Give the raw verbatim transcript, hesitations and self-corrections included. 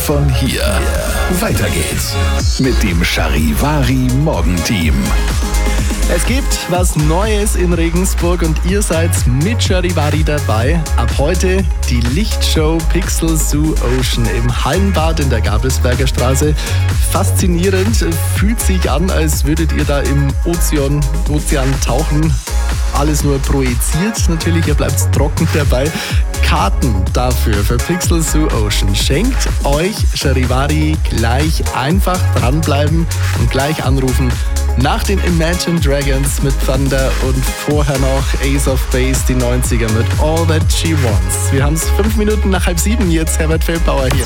von hier. Weiter geht's mit dem Charivari Morgenteam. Es gibt was Neues in Regensburg und ihr seid mit Charivari dabei. Ab heute die Lichtshow Pixel Zoo Ocean im Hallenbad in der Gabelsberger Straße. Faszinierend, fühlt sich an, als würdet ihr da im Ozean, Ozean tauchen. Alles nur projiziert, natürlich, ihr bleibt trocken dabei. Karten dafür für Pixel Zoo Ocean schenkt euch Charivari gleich. Einfach dranbleiben und gleich anrufen. Nach den Imagine Dragons mit Thunder und vorher noch Ace of Base, die neunziger mit All That She Wants. Wir haben es fünf Minuten nach halb sieben, jetzt Herbert Feldbauer hier.